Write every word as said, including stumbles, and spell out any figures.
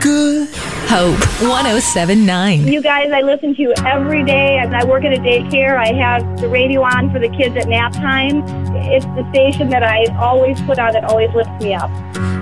good. Hope one oh seven point nine. You guys, I listen to you every day. As I work at a daycare, I have the radio on for the kids at nap time. It's the station that I always put on that always lifts me up.